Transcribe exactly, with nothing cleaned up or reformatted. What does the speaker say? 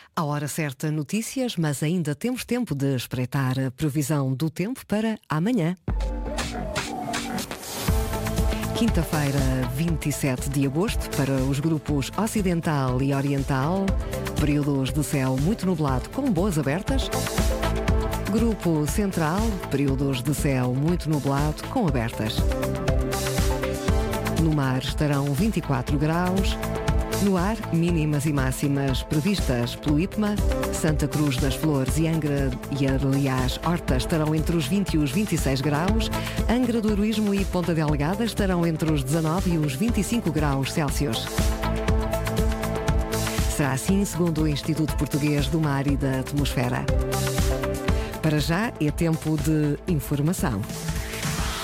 À hora certa, notícias, mas ainda temos tempo de espreitar a previsão do tempo para amanhã. Quinta-feira, vinte e sete de agosto, para os grupos Ocidental e Oriental, períodos de céu muito nublado com boas abertas. Grupo Central, períodos de céu muito nublado com abertas. No mar estarão vinte e quatro graus. No ar, mínimas e máximas previstas pelo IPMA. Santa Cruz das Flores e Angra e, aliás, Horta estarão entre os vinte e os vinte e seis graus. Angra do Heroísmo e Ponta Delgada estarão entre os dezanove e os vinte e cinco graus Celsius. Será assim, segundo o Instituto Português do Mar e da Atmosfera. Para já é tempo de informação.